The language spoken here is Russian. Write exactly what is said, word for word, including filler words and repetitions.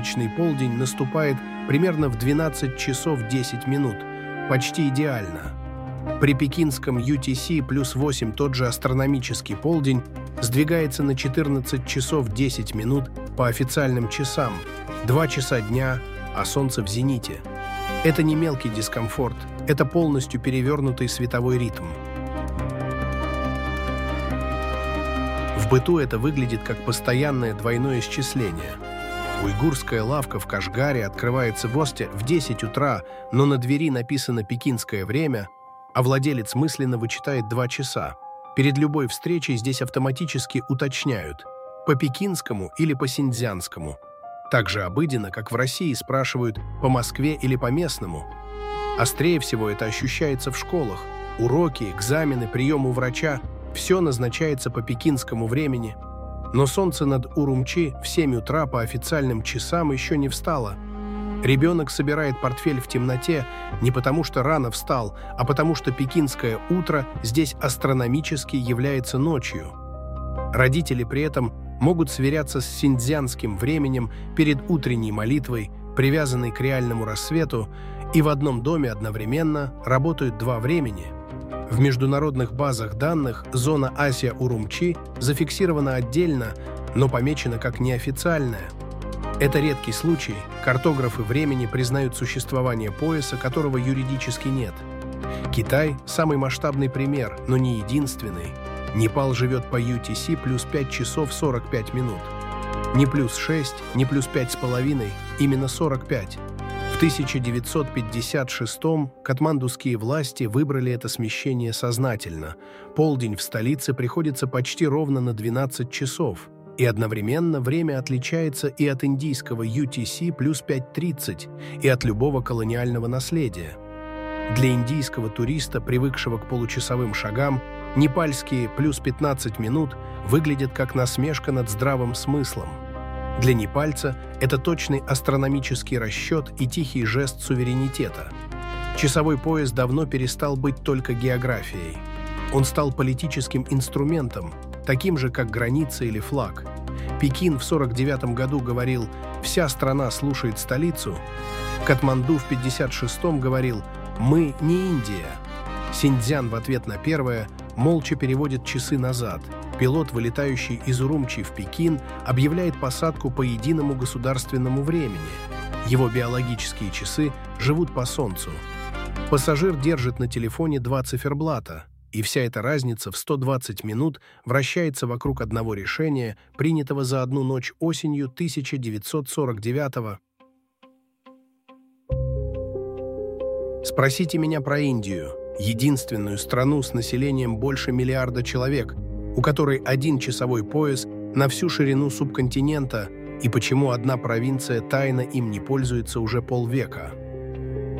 солнечный полдень наступает примерно в двенадцать часов десять минут, почти идеально. При пекинском ю ти си плюс восемь тот же астрономический полдень сдвигается на четырнадцать часов десять минут по официальным часам, два часа дня, а солнце в зените. Это не мелкий дискомфорт, это полностью перевернутый световой ритм. В быту это выглядит как постоянное двойное исчисление. Уйгурская лавка в Кашгаре открывается гостя в десять утра, но на двери написано «пекинское время», а владелец мысленно вычитает два часа. Перед любой встречей здесь автоматически уточняют по пекинскому или по синьцзянскому. Так же обыденно, как в России спрашивают по Москве или по местному. Острее всего это ощущается в школах. Уроки, экзамены, прием у врача – все назначается по пекинскому времени. Но солнце над Урумчи в семь утра по официальным часам еще не встало. Ребенок собирает портфель в темноте не потому, что рано встал, а потому, что пекинское утро здесь астрономически является ночью. Родители при этом могут сверяться с синьцзянским временем перед утренней молитвой, привязанной к реальному рассвету, и в одном доме одновременно работают два времени. В международных базах данных зона Асия-Урумчи зафиксирована отдельно, но помечена как неофициальная. Это редкий случай, картографы времени признают существование пояса, которого юридически нет. Китай – самый масштабный пример, но не единственный. Непал живет по ю ти си плюс пять часов сорок пять минут. Не плюс шесть, не плюс пять с половиной, именно сорок пять. В тысяча девятьсот пятьдесят шестом катмандуские власти выбрали это смещение сознательно. Полдень в столице приходится почти ровно на двенадцать часов. И одновременно время отличается и от индийского ю ти си плюс пять тридцать, и от любого колониального наследия. Для индийского туриста, привыкшего к получасовым шагам, непальские плюс пятнадцать минут выглядят как насмешка над здравым смыслом. Для непальца это точный астрономический расчет и тихий жест суверенитета. Часовой пояс давно перестал быть только географией. Он стал политическим инструментом, таким же, как граница или флаг. Пекин в сорок девятом году говорил «вся страна слушает столицу», Катманду в пятьдесят шестом говорил «мы не Индия». Синьцзян в ответ на первое молча переводит часы назад. Пилот, вылетающий из Урумчи в Пекин, объявляет посадку по единому государственному времени. Его биологические часы живут по Солнцу. Пассажир держит на телефоне два циферблата, и вся эта разница в сто двадцать минут вращается вокруг одного решения, принятого за одну ночь осенью тысяча девятьсот сорок девятого. Спросите меня про Индию, единственную страну с населением больше миллиарда человек, у которой один часовой пояс на всю ширину субконтинента, и почему одна провинция тайно им не пользуется уже полвека.